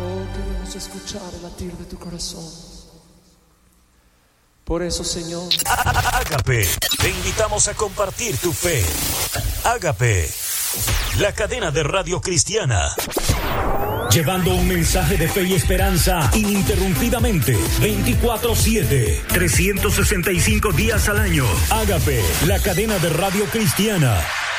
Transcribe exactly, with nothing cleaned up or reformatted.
Oh, queremos escuchar el latir de tu corazón. Por eso, Señor. Ágape, te invitamos a compartir tu fe. Ágape, la cadena de radio cristiana. Llevando un mensaje de fe y esperanza ininterrumpidamente, veinticuatro siete, trescientos sesenta y cinco días al año. Ágape, la cadena de radio cristiana.